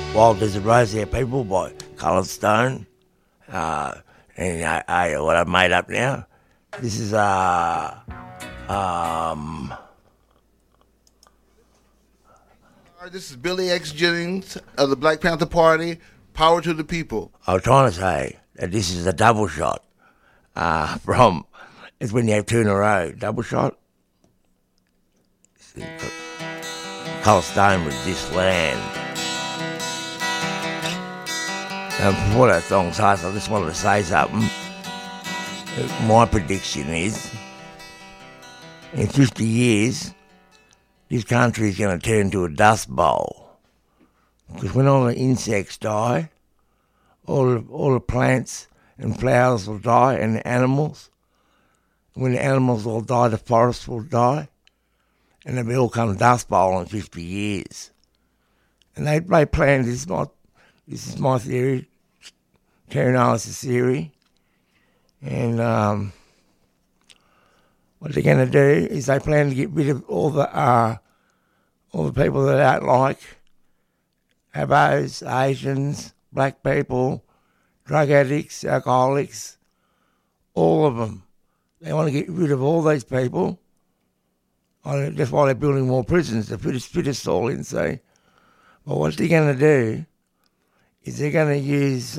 Wild Desert Rose People by Colin Stone. And what I've made up now. This is This is Billy X. Jennings of the Black Panther Party. Power to the people. I was trying to say that this is a double shot from. It's when you have two in a row. Double shot. Colin Stone was This Land. And before that song starts, I just wanted to say something. My prediction is, in 50 years, this country is going to turn into a dust bowl. Because when all the insects die, all the plants and flowers will die, and the animals. When the animals all die, the forests will die. And they'll be all come dust bowl in 50 years. And they plan this. This is my theory. Terry Nollis' theory. And what they're going to do is they plan to get rid of all the people that they don't like. Abos, Asians, black people, drug addicts, alcoholics, all of them. They want to get rid of all these people. That's why they're building more prisons to fit us all in, see. But what they're going to do is they're going to use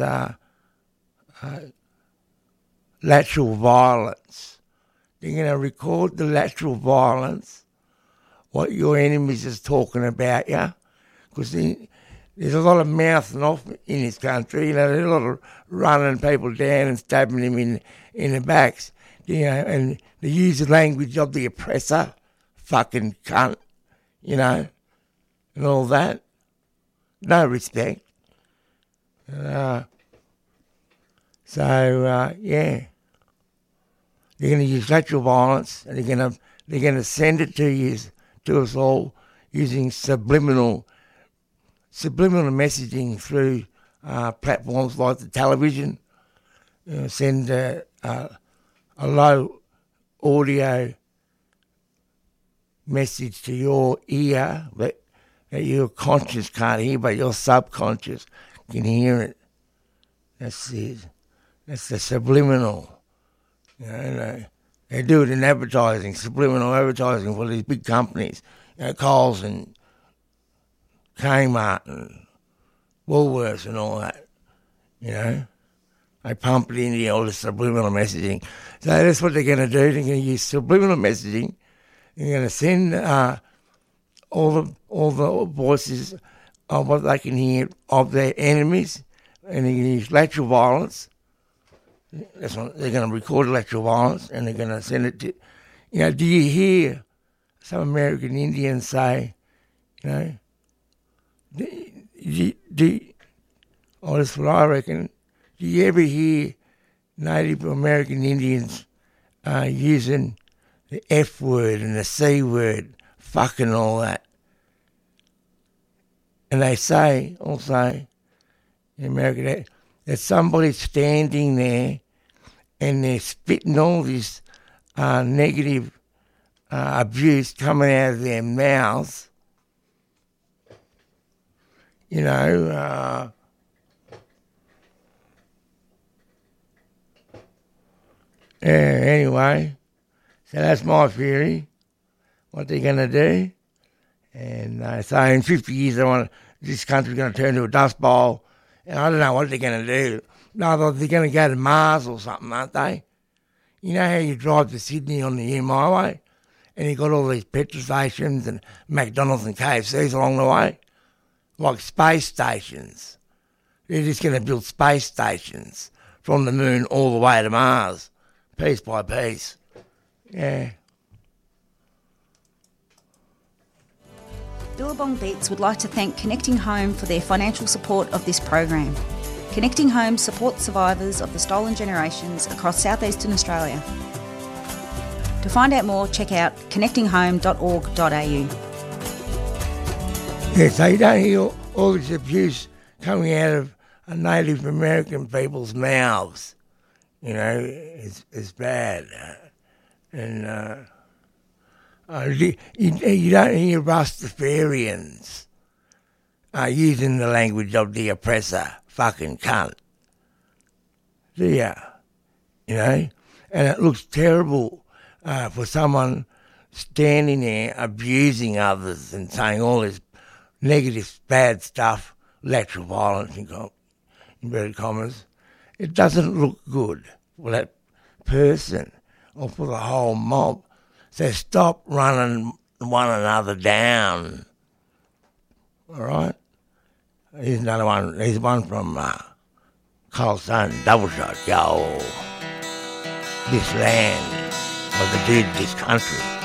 lateral violence. They're going to record the lateral violence, what your enemies is talking about you, because there's a lot of mouthing off in this country. You know, there's a lot of running people down and stabbing them in the backs. You know, and they use the language of the oppressor, fucking cunt, you know, and all that. No respect. Yeah. They're going to use lateral violence, and they're going to send it to us all using subliminal messaging through platforms like the television. Send a low audio message to your ear that your conscious can't hear, but your subconscious can hear it. That's it. That's the subliminal. You know, they do it in advertising, subliminal advertising for these big companies, you know, Coles and Kmart and Woolworths and all that. You know, they pump it into all the subliminal messaging. So that's what they're going to do. They're going to use subliminal messaging. They're going to send all the voices of what they can hear of their enemies, and they're going to use lateral violence. That's what they're going to record lateral violence, and they're going to send it to. You know, do you hear some American Indians say, you know, that's what I reckon. Do you ever hear Native American Indians using the F word and the C word, fucking all that? And they say also in America that somebody's standing there and they're spitting all this negative abuse coming out of their mouths. You know, anyway, so that's my theory, what they're going to do. And so in 50 years, this country's going to turn into a dust bowl. And I don't know what they're going to do. No, they're going to go to Mars or something, aren't they? You know how you drive to Sydney on the Hume Highway and you got all these petrol stations and McDonald's and KFCs along the way? Like space stations. They're just going to build space stations from the moon all the way to Mars, piece by piece. Yeah. Billabong Beats would like to thank Connecting Home for their financial support of this program. Connecting Home supports survivors of the stolen generations across southeastern Australia. To find out more, check out connectinghome.org.au. Yeah, so you don't hear all this abuse coming out of Native American people's mouths. You know, it's bad. And you don't hear Rastafarians using the language of the oppressor, fucking cunt. Do ya? You know? And it looks terrible for someone standing there abusing others and saying all this negative, bad stuff, lateral violence in inverted commas. It doesn't look good for that person or for the whole mob. So stop running one another down. All right? Here's another one. Here's one from Carl Stone, Double Shot. Yo, this land was the dude of this country.